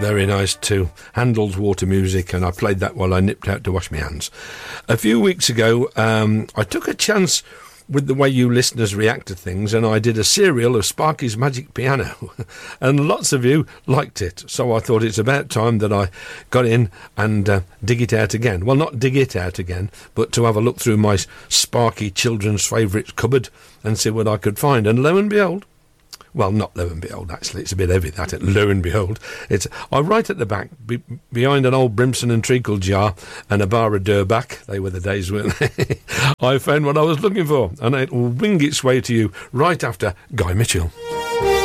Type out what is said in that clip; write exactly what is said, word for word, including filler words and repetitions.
Very nice too. Handel's Water Music, and I played that while I nipped out to wash my hands. A few weeks ago, um, I took a chance with the way you listeners react to things, and I did a serial of Sparky's Magic Piano, and lots of you liked it. So I thought it's about time that I got in and uh, dig it out again. Well, not dig it out again, but to have a look through my Sparky Children's Favourites cupboard and see what I could find. And lo and behold, well, not lo and behold, actually, it's a bit heavy, that, lo and behold. It's I right at the back, be, behind an old Brimson and Treacle jar and a bar of Durback, they were the days, weren't they? I found what I was looking for, and it will wing its way to you right after Guy Mitchell.